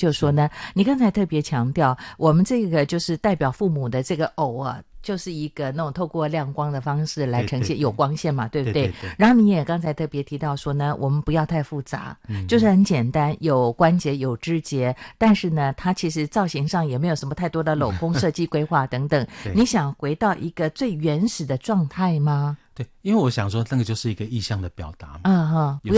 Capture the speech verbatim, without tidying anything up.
就是说呢，你刚才特别强调，我们这个就是代表父母的这个偶啊，就是一个那种透过亮光的方式来呈现，对对对，有光线嘛，对不对？ 对对对。 然后你也刚才特别提到说呢，我们不要太复杂，嗯、就是很简单，有关节有肢节，但是呢，它其实造型上也没有什么太多的镂空设计规划等等。你想回到一个最原始的状态吗？ 对，因为我想说那个就是一个意象的表达嘛。 嗯哼，